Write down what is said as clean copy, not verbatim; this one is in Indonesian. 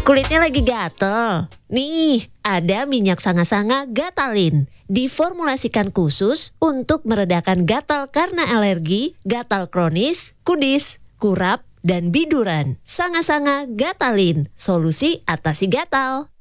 Kulitnya lagi gatel? Nih, ada minyak sanga-sanga Gatalin. Diformulasikan khusus untuk meredakan gatal karena alergi, gatal kronis, kudis, kurap, dan biduran. Sanga-sanga Gatalin, solusi atasi gatal.